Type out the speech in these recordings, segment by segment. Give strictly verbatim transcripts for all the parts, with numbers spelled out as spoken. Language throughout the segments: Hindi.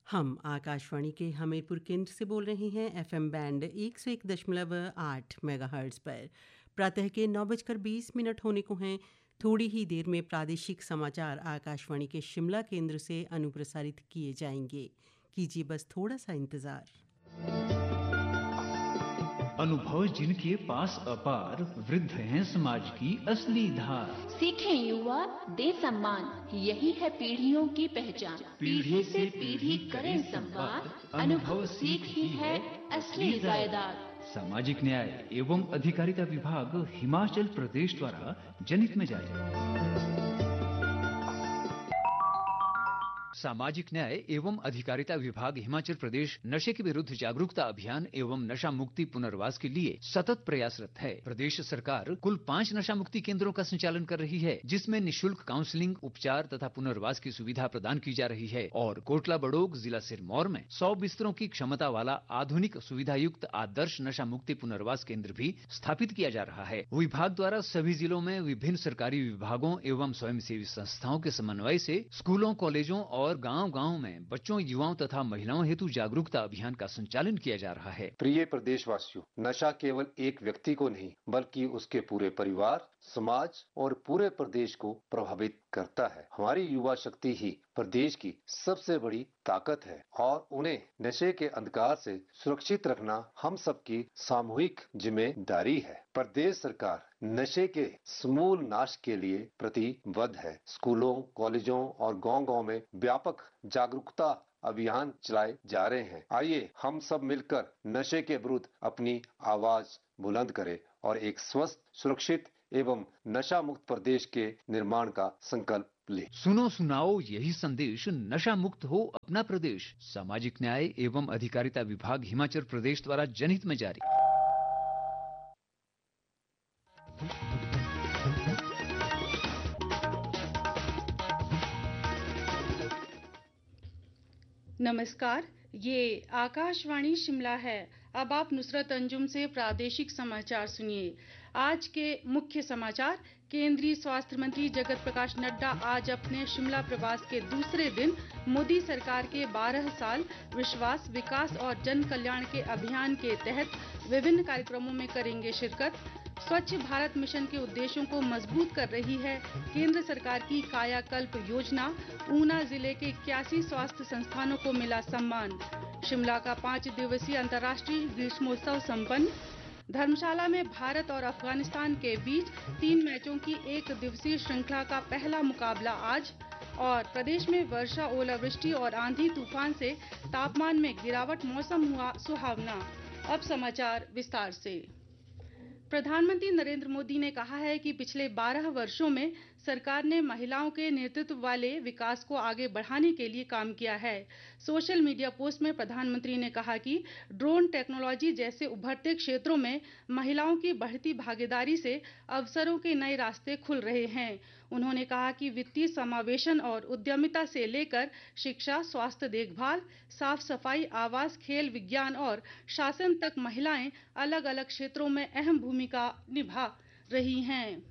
हम आकाशवाणी के हमीरपुर केंद्र से बोल रहे हैं एफएम बैंड एक सौ एक दशमलव आठ मेगाहर्ट्ज पर। प्रातः के नौ बजकर बीस मिनट होने को हैं। थोड़ी ही देर में प्रादेशिक समाचार आकाशवाणी के शिमला केंद्र से अनुप्रसारित किए जाएंगे। कीजिए बस थोड़ा सा इंतज़ार। अनुभव जिनके पास अपार, वृद्ध हैं समाज की असली धार। सीखें युवा, दे सम्मान, यही है पीढ़ियों की पहचान। पीढ़ी से पीढ़ी करें संवाद, अनुभव सीख ही है असली जायदाद। सामाजिक न्याय एवं अधिकारिता विभाग हिमाचल प्रदेश द्वारा जनहित में जारी। सामाजिक न्याय एवं अधिकारिता विभाग हिमाचल प्रदेश नशे के विरुद्ध जागरूकता अभियान एवं नशा मुक्ति पुनर्वास के लिए सतत प्रयासरत है। प्रदेश सरकार कुल पाँच नशा मुक्ति केंद्रों का संचालन कर रही है, जिसमें निःशुल्क काउंसलिंग, उपचार तथा पुनर्वास की सुविधा प्रदान की जा रही है। और कोटला बड़ोग जिला सिरमौर में सौ बिस्तरों की क्षमता वाला आधुनिक सुविधा युक्त आदर्श नशा मुक्ति पुनर्वास केंद्र भी स्थापित किया जा रहा है। विभाग द्वारा सभी जिलों में विभिन्न सरकारी विभागों एवं स्वयंसेवी संस्थाओं के समन्वय से स्कूलों, कॉलेजों और गांव-गांव में बच्चों, युवाओं तथा महिलाओं हेतु जागरूकता अभियान का संचालन किया जा रहा है। प्रिय प्रदेशवासियों, नशा केवल एक व्यक्ति को नहीं बल्कि उसके पूरे परिवार, समाज और पूरे प्रदेश को प्रभावित करता है। हमारी युवा शक्ति ही प्रदेश की सबसे बड़ी ताकत है और उन्हें नशे के अंधकार से सुरक्षित रखना हम सबकी सामूहिक जिम्मेदारी है। प्रदेश सरकार नशे के समूल नाश के लिए प्रतिबद्ध है। स्कूलों, कॉलेजों और गांव-गांव में व्यापक जागरूकता अभियान चलाए जा रहे हैं। आइए हम सब मिलकर नशे के विरुद्ध अपनी आवाज बुलंद करें और एक स्वस्थ, सुरक्षित एवं नशा मुक्त प्रदेश के निर्माण का संकल्प ले। सुनो सुनाओ यही संदेश, नशा मुक्त हो अपना प्रदेश। सामाजिक न्याय एवं अधिकारिता विभाग हिमाचल प्रदेश द्वारा जनहित में जारी। नमस्कार, ये आकाशवाणी शिमला है। अब आप नुसरत अंजुम से प्रादेशिक समाचार सुनिए। आज के मुख्य समाचार। केंद्रीय स्वास्थ्य मंत्री जगत प्रकाश नड्डा आज अपने शिमला प्रवास के दूसरे दिन मोदी सरकार के बारह साल विश्वास, विकास और जन कल्याण के अभियान के तहत विभिन्न कार्यक्रमों में करेंगे शिरकत। स्वच्छ भारत मिशन के उद्देश्यों को मजबूत कर रही है केंद्र सरकार की कायाकल्प योजना। ऊना जिले के इक्यासी स्वास्थ्य संस्थानों को मिला सम्मान। शिमला का पाँच दिवसीय अंतर्राष्ट्रीय ग्रीष्मोत्सव संपन्न। धर्मशाला में भारत और अफगानिस्तान के बीच तीन मैचों की एक दिवसीय श्रृंखला का पहला मुकाबला आज। और प्रदेश में वर्षा, ओलावृष्टि और आंधी तूफान से तापमान में गिरावट, मौसम हुआ सुहावना। अब समाचार विस्तार से। प्रधानमंत्री नरेंद्र मोदी ने कहा है कि पिछले बारह वर्षों में सरकार ने महिलाओं के नेतृत्व वाले विकास को आगे बढ़ाने के लिए काम किया है। सोशल मीडिया पोस्ट में प्रधानमंत्री ने कहा कि ड्रोन टेक्नोलॉजी जैसे उभरते क्षेत्रों में महिलाओं की बढ़ती भागीदारी से अवसरों के नए रास्ते खुल रहे हैं। उन्होंने कहा कि वित्तीय समावेशन और उद्यमिता से लेकर शिक्षा, स्वास्थ्य देखभाल, साफ सफाई, आवास, खेल, विज्ञान और शासन तक महिलाएं अलग अलग क्षेत्रों में अहम भूमिका निभा रही हैं।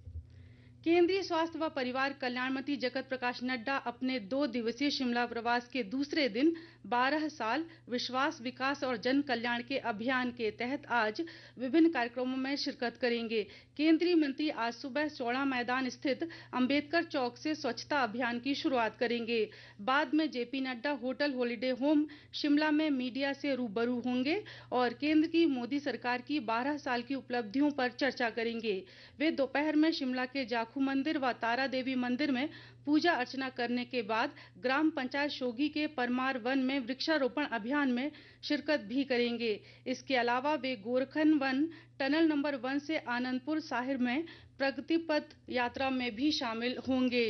केंद्रीय स्वास्थ्य व परिवार कल्याण मंत्री जगत प्रकाश नड्डा अपने दो दिवसीय शिमला प्रवास के दूसरे दिन बारह साल विश्वास, विकास और जन कल्याण के अभियान के तहत आज विभिन्न कार्यक्रमों में शिरकत करेंगे। केंद्रीय मंत्री आज सुबह चौड़ा मैदान स्थित अंबेडकर चौक से स्वच्छता अभियान की शुरुआत करेंगे। बाद में JP Nadda hotel holiday home Shimla में मीडिया से रूबरू होंगे और केंद्र की मोदी सरकार की बारह साल की उपलब्धियों पर चर्चा करेंगे। वे दोपहर में शिमला के जाखू मंदिर व तारा देवी मंदिर में पूजा अर्चना करने के बाद ग्राम पंचायत शोघी के परमार वन में वृक्षारोपण अभियान में शिरकत भी करेंगे। इसके अलावा वे गोरखन वन टनल नंबर वन से आनंदपुर साहिब में प्रगति पथ यात्रा में भी शामिल होंगे।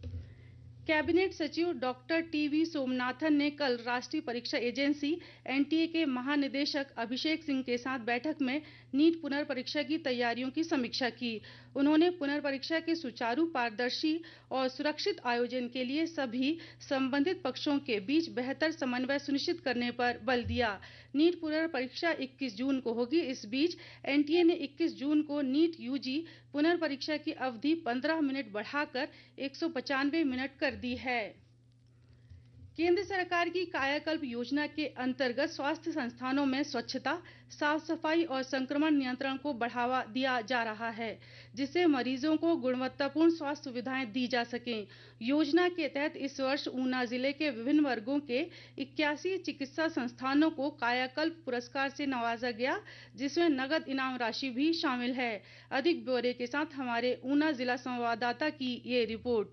कैबिनेट सचिव डॉक्टर टीवी सोमनाथन ने कल राष्ट्रीय परीक्षा एजेंसी एनटीए के महानिदेशक अभिषेक सिंह के साथ बैठक में नीट पुनर्परीक्षा की तैयारियों की समीक्षा की। उन्होंने पुनर्परीक्षा के सुचारू, पारदर्शी और सुरक्षित आयोजन के लिए सभी संबंधित पक्षों के बीच बेहतर समन्वय सुनिश्चित करने पर बल दिया। नीट पुनर्परीक्षा इक्कीस जून को होगी। इस बीच एनटीए ने इक्कीस जून को नीट यूजी पुनर्परीक्षा की अवधि पंद्रह मिनट बढ़ाकर एक सौ पचानवे मिनट कर दी है। केंद्र सरकार की कायाकल्प योजना के अंतर्गत स्वास्थ्य संस्थानों में स्वच्छता, साफ सफाई और संक्रमण नियंत्रण को बढ़ावा दिया जा रहा है, जिससे मरीजों को गुणवत्तापूर्ण स्वास्थ्य सुविधाएं दी जा सकें। योजना के तहत इस वर्ष ऊना जिले के विभिन्न वर्गों के इक्यासी चिकित्सा संस्थानों को कायाकल्प पुरस्कार से नवाजा गया, जिसमें नगद इनाम राशि भी शामिल है। अधिक ब्यौरे के साथ हमारे ऊना जिला संवाददाता की ये रिपोर्ट।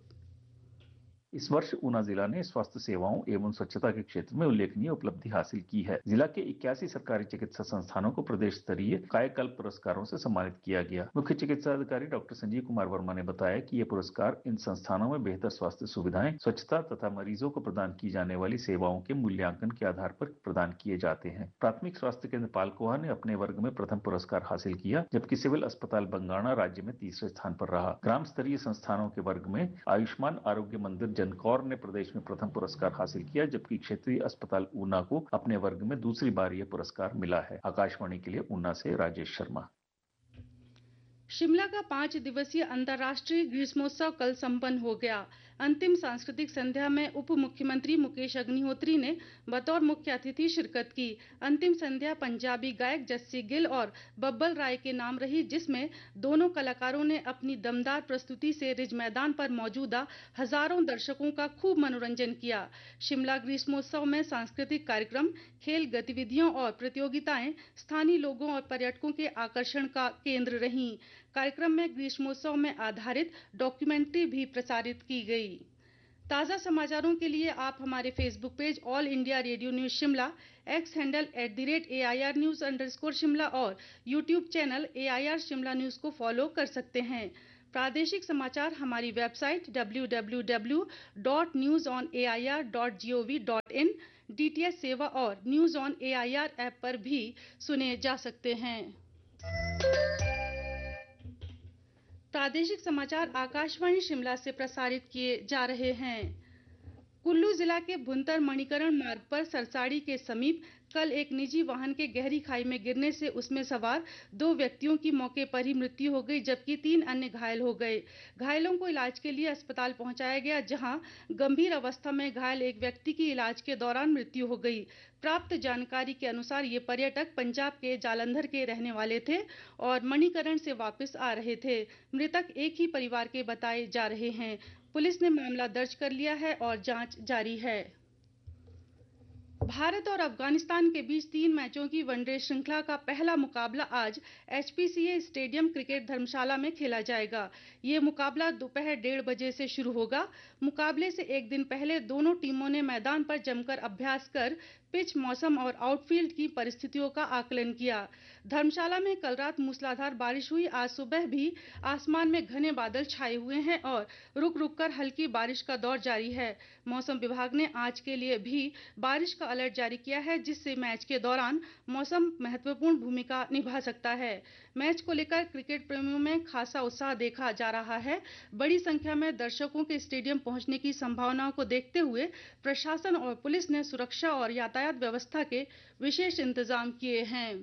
इस वर्ष ऊना जिला ने स्वास्थ्य सेवाओं एवं स्वच्छता के क्षेत्र में उल्लेखनीय उपलब्धि हासिल की है। जिला के इक्यासी सरकारी चिकित्सा संस्थानों को प्रदेश स्तरीय कायाकल्प पुरस्कारों से सम्मानित किया गया। मुख्य चिकित्सा अधिकारी डॉक्टर संजीव कुमार वर्मा ने बताया कि ये पुरस्कार इन संस्थानों में बेहतर स्वास्थ्य सुविधाएं, स्वच्छता तथा मरीजों को प्रदान की जाने वाली सेवाओं के मूल्यांकन के आधार पर प्रदान किए जाते हैं। प्राथमिक स्वास्थ्य केंद्र पालकोहा ने अपने वर्ग में प्रथम पुरस्कार हासिल किया, जबकि सिविल अस्पताल बंगाणा राज्य में तीसरे स्थान पर रहा। ग्राम स्तरीय संस्थानों के वर्ग में आयुष्मान आरोग्य मंदिर जनकौर ने प्रदेश में प्रथम पुरस्कार हासिल किया, जबकि क्षेत्रीय अस्पताल ऊना को अपने वर्ग में दूसरी बार यह पुरस्कार मिला है। आकाशवाणी के लिए ऊना से राजेश शर्मा। शिमला का पांच दिवसीय अंतर्राष्ट्रीय ग्रीष्मोत्सव कल संपन्न हो गया। अंतिम सांस्कृतिक संध्या में उप मुख्यमंत्री मुकेश अग्निहोत्री ने बतौर मुख्य अतिथि शिरकत की। अंतिम संध्या पंजाबी गायक जस्सी गिल और बब्बल राय के नाम रही, जिसमें दोनों कलाकारों ने अपनी दमदार प्रस्तुति से रिज मैदान पर मौजूदा हजारों दर्शकों का खूब मनोरंजन किया। शिमला ग्रीष्मोत्सव में सांस्कृतिक कार्यक्रम, खेल गतिविधियों और प्रतियोगिताएं स्थानीय लोगों और पर्यटकों के आकर्षण का केंद्र रहीं। कार्यक्रम में ग्रीष्मोत्सव में आधारित डॉक्यूमेंट्री भी प्रसारित की गई। ताज़ा समाचारों के लिए आप हमारे Facebook page all India radio news Shimla, x handle at the rate A I R news underscore Shimla और YouTube channel A I R Shimla news को फॉलो कर सकते हैं। प्रादेशिक समाचार हमारी website W W W dot news on A I R dot G O V dot in, D T H सेवा और news on A I R app पर भी सुने जा सकते हैं। प्रादेशिक समाचार आकाशवाणी शिमला से प्रसारित किए जा रहे हैं। कुल्लू जिला के भुंतर मणिकरण मार्ग पर सरसाड़ी के समीप कल एक निजी वाहन के गहरी खाई में गिरने से उसमें सवार दो व्यक्तियों की मौके पर ही मृत्यु हो गई, जबकि तीन अन्य घायल हो गए। घायलों को इलाज के लिए अस्पताल पहुंचाया गया, जहां गंभीर अवस्था में घायल एक व्यक्ति की इलाज के दौरान मृत्यु हो गई। प्राप्त जानकारी के अनुसार ये पर्यटक पंजाब के जालंधर के रहने वाले थे और मणिकरण से वापस आ रहे थे। मृतक एक ही परिवार के बताए जा रहे हैं। पुलिस ने मामला दर्ज कर लिया है और जांच जारी है। भारत और अफगानिस्तान के बीच तीन मैचों की वनडे श्रृंखला का पहला मुकाबला आज एच पी सी ए स्टेडियम क्रिकेट धर्मशाला में खेला जाएगा। ये मुकाबला दोपहर डेढ़ बजे से शुरू होगा। मुकाबले से एक दिन पहले दोनों टीमों ने मैदान पर जमकर अभ्यास कर पिच, मौसम और आउटफील्ड की परिस्थितियों का आकलन किया। धर्मशाला में कल रात मूसलाधार बारिश हुई। आज सुबह भी आसमान में घने बादल छाए हुए हैं और रुक रुक कर हल्की बारिश का दौर जारी है। मौसम विभाग ने आज के लिए भी बारिश का अलर्ट जारी किया है, जिससे मैच के दौरान मौसम महत्वपूर्ण भूमिका निभा सकता है। मैच को लेकर क्रिकेट प्रेमियों में खासा उत्साह देखा जा रहा है। बड़ी संख्या में दर्शकों के स्टेडियम पहुंचने की संभावनाओं को देखते हुए प्रशासन और पुलिस ने सुरक्षा और यातायात व्यवस्था के विशेष इंतजाम किए हैं।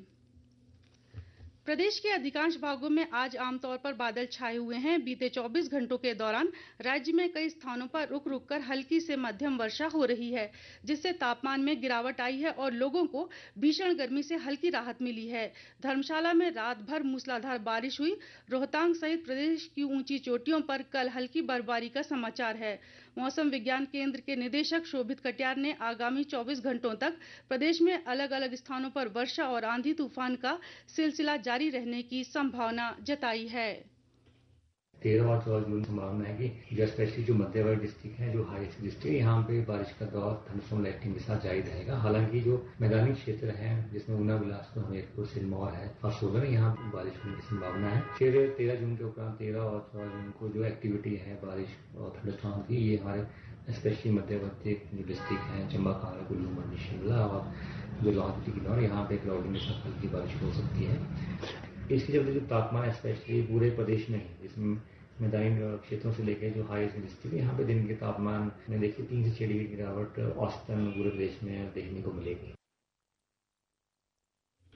प्रदेश के अधिकांश भागों में आज आमतौर पर बादल छाए हुए हैं। बीते चौबीस घंटों के दौरान राज्य में कई स्थानों पर रुक रुक कर हल्की से मध्यम वर्षा हो रही है, जिससे तापमान में गिरावट आई है और लोगों को भीषण गर्मी से हल्की राहत मिली है। धर्मशाला में रात भर मूसलाधार बारिश हुई। रोहतांग सहित प्रदेश की ऊंची चोटियों पर कल हल्की बर्फबारी का समाचार है। मौसम विज्ञान केंद्र के निदेशक शोभित कटियार ने आगामी चौबीस घंटों तक प्रदेश में अलग अलग स्थानों पर वर्षा और आंधी तूफान का सिलसिला जारी रहने की संभावना जताई है। तेरह और चौदह जून संभावना है कि जो स्पेशली जो मध्यवर्ग डिस्ट्रिक्ट है, जो हाई डिस्ट्रिक्ट, यहाँ पे बारिश का दौर थंडरस्टॉर्म लाइटनिंग के साथ जारी रहेगा। हालांकि जो मैदानी क्षेत्र है, जिसमें ऊना, बिलासपुर, हमीरपुर, सिरमौर है और सोलन, यहाँ बारिश होने की संभावना है। फिर तेरह जून के उपरांत तेरह और चौदह जून को जो एक्टिविटी है बारिश और थंडरस्टॉर्म की, ये हमारे स्पेशली मध्यवर्ती जो डिस्ट्रिक्ट है, चंबा, कांगड़ा, कुल्लू, मंडी, शिमला और जो लाहौल की किनारे, यहाँ पे क्लाउडिंग के साथ हल्की बारिश हो सकती है। इसके चलते जो तापमान है स्पेशली पूरे प्रदेश में है, जिसमें मैदानी क्षेत्रों से लेकर जो हाई डिस्ट्रिक्ट, यहाँ पे दिन के तापमान में देखिए तीन से छह डिग्री की गिरावट औसतन पूरे प्रदेश में देखने को मिलेगी।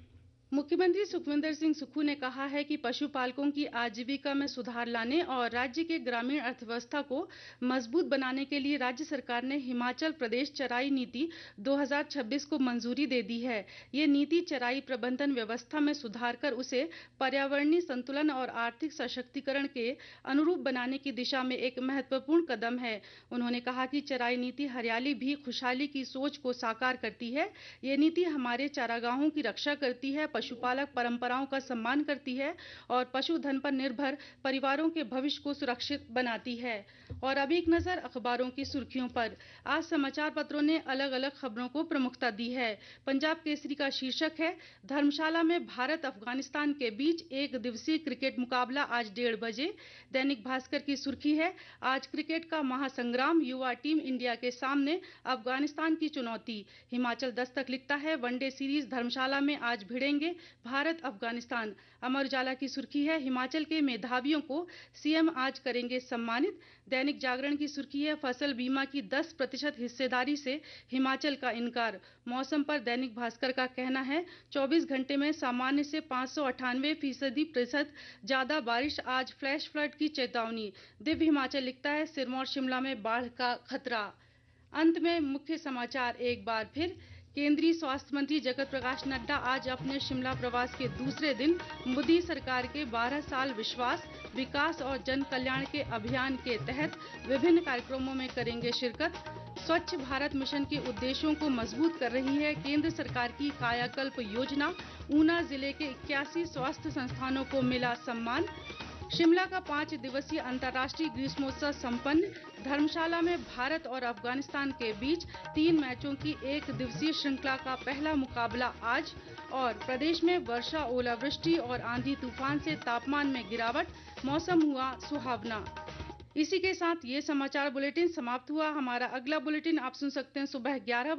मुख्यमंत्री सुखविंदर सिंह सुक्खू ने कहा है कि पशुपालकों की आजीविका में सुधार लाने और राज्य के ग्रामीण अर्थव्यवस्था को मजबूत बनाने के लिए राज्य सरकार ने हिमाचल प्रदेश चराई नीति दो हज़ार छब्बीस को मंजूरी दे दी है। ये नीति चराई प्रबंधन व्यवस्था में सुधार कर उसे पर्यावरणीय संतुलन और आर्थिक सशक्तिकरण के अनुरूप बनाने की दिशा में एक महत्वपूर्ण कदम है। उन्होंने कहा कि चराई नीति हरियाली भी खुशहाली की सोच को साकार करती है। ये नीति हमारे चारागाहों की रक्षा करती है, पशुपालक परंपराओं का सम्मान करती है और पशुधन पर निर्भर परिवारों के भविष्य को सुरक्षित बनाती है। और अब एक नजर अखबारों की सुर्खियों पर। आज समाचार पत्रों ने अलग अलग खबरों को प्रमुखता दी है। पंजाब केसरी का शीर्षक है, धर्मशाला में भारत अफगानिस्तान के बीच एक दिवसीय क्रिकेट मुकाबला आज डेढ़ बजे। दैनिक भास्कर की सुर्खी है, आज क्रिकेट का महासंग्राम, युवा टीम इंडिया के सामने अफगानिस्तान की चुनौती। हिमाचल दस्तक लिखता है, वनडे सीरीज धर्मशाला में आज भिड़ेंगे भारत अफगानिस्तान। अमर उजाला की सुर्खी है, हिमाचल के मेधावियों को सीएम आज करेंगे सम्मानित। दैनिक जागरण की सुर्खी है, फसल बीमा की दस प्रतिशत हिस्सेदारी से हिमाचल का इनकार। मौसम पर दैनिक भास्कर का कहना है, चौबीस घंटे में सामान्य से पाँच सौ अट्ठानवे फीसदी प्रतिशत ज्यादा बारिश, आज फ्लैश फ्लड की चेतावनी। दिव्य हिमाचल लिखता है, सिरमौर शिमला में बाढ़ का खतरा। अंत में मुख्य समाचार एक बार फिर। केंद्रीय स्वास्थ्य मंत्री जगत प्रकाश नड्डा आज अपने शिमला प्रवास के दूसरे दिन मोदी सरकार के बारह साल विश्वास, विकास और जन कल्याण के अभियान के तहत विभिन्न कार्यक्रमों में करेंगे शिरकत। स्वच्छ भारत मिशन के उद्देश्यों को मजबूत कर रही है केंद्र सरकार की कायाकल्प योजना। ऊना जिले के इक्यासी स्वास्थ्य संस्थानों को मिला सम्मान। शिमला का पांच दिवसीय अंतर्राष्ट्रीय ग्रीष्मोत्सव संपन्न। धर्मशाला में भारत और अफगानिस्तान के बीच तीन मैचों की एक दिवसीय श्रृंखला का पहला मुकाबला आज। और प्रदेश में वर्षा, ओलावृष्टि और आंधी तूफान से तापमान में गिरावट, मौसम हुआ सुहावना। इसी के साथ ये समाचार बुलेटिन समाप्त हुआ। हमारा अगला बुलेटिन आप सुन सकते हैं सुबह ग्यारह